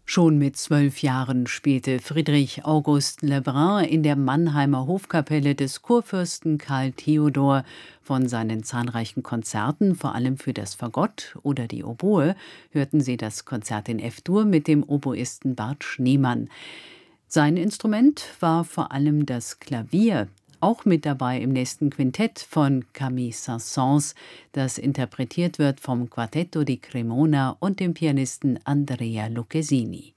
Schon mit 12 Jahren spielte Friedrich August Lebrun in der Mannheimer Hofkapelle des Kurfürsten Karl Theodor. Von seinen zahlreichen Konzerten, vor allem für das Fagott oder die Oboe, hörten Sie das Konzert in F-Dur mit dem Oboisten Bart Schneemann. Sein Instrument war vor allem das Klavier. Auch mit dabei im nächsten Quintett von Camille Saint-Saëns, das interpretiert wird vom Quartetto di Cremona und dem Pianisten Andrea Lucchesini.